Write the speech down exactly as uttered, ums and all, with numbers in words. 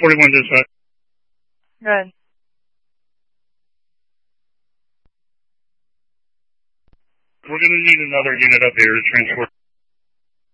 forty-one dispatch. Good. We're going to need another unit up here to transport